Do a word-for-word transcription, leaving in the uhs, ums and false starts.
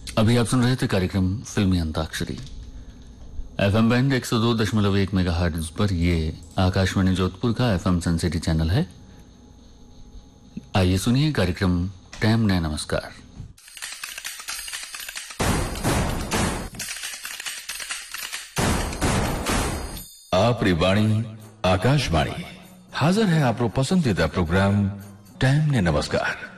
अभी आप सुन रहे थे कार्यक्रम फिल्मी अंताक्षरी एफएम बैंड एक सौ दो दशमलव एक मेगाहर्ट्ज पर। ये आकाशवाणी जोधपुर का एफएम सनसिटी चैनल है। आइए सुनिए कार्यक्रम टाइम ने नमस्कार। आपरी वाणी आकाशवाणी हाजिर है आपरो पसंदीदा प्रोग्राम टाइम ने नमस्कार।